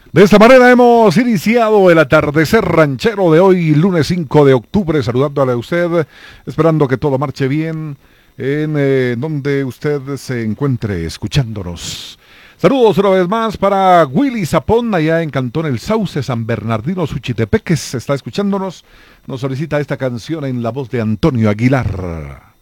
De esta manera hemos iniciado el atardecer ranchero de hoy, lunes 5 de octubre, saludándole a usted, esperando que todo marche bien en donde usted se encuentre escuchándonos. Saludos una vez más para Willy Zapón, allá en Cantón El Sauce, San Bernardino, Suchitepeques, está escuchándonos. Nos solicita esta canción en la voz de Antonio Aguilar.